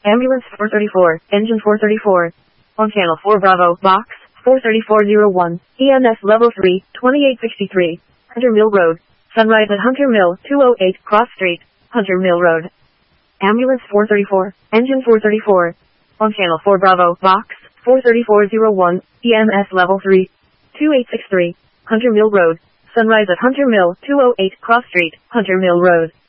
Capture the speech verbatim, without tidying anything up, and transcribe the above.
Ambulance four thirty-four, engine four thirty-four. On channel four Bravo, box four thirty-four oh one, E M S level three, twenty-eight sixty-three, Hunter Mill Road. Sunrise at Hunter Mill, two oh eight, Cross Street, Hunter Mill Road. Ambulance four thirty-four, engine four thirty-four. On channel four Bravo, box four thirty-four oh one, E M S level three, twenty-eight sixty-three, Hunter Mill Road. Sunrise at Hunter Mill, two oh eight, Cross Street, Hunter Mill Road.